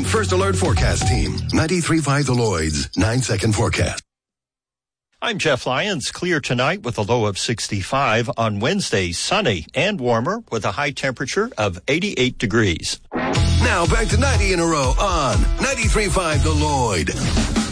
First Alert Forecast Team. 93.5 The Lloyd's 9-second forecast. I'm Jeff Lyons. Clear tonight with a low of 65. On Wednesday, sunny and warmer with a high temperature of 88 degrees. Now back to 90 in a row on 93.5 The Lloyd.